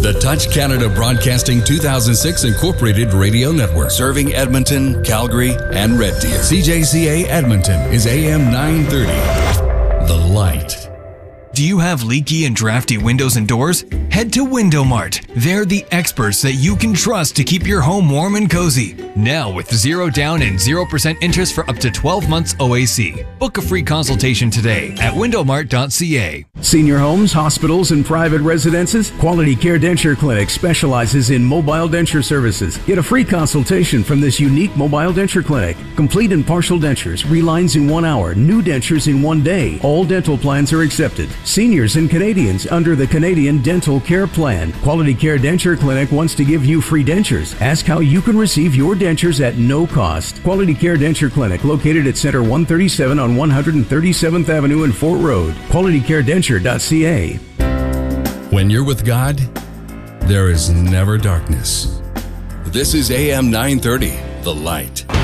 The Touch Canada Broadcasting 2006 Incorporated Radio Network, serving Edmonton, Calgary, and Red Deer. CJCA Edmonton is AM 930. The Light. Do you have leaky and drafty windows and doors? Head to Window Mart. They're the experts that you can trust to keep your home warm and cozy. Now with 0 down and 0% interest for up to 12 months OAC. Book a free consultation today at windowmart.ca. Senior homes, hospitals, and private residences? Quality Care Denture Clinic specializes in mobile denture services. Get a free consultation from this unique mobile denture clinic. Complete and partial dentures, relines in 1 hour, new dentures in 1 day. All dental plans are accepted. Seniors and Canadians under the Canadian Dental Care Plan. Quality Care Denture Clinic wants to give you free dentures. Ask how you can receive your dentures at no cost. Quality Care Denture Clinic located at Center 137 on 137th Avenue and Fort Road. QualityCareDenture.ca. When you're with God, there is never darkness. This is AM 930, The Light.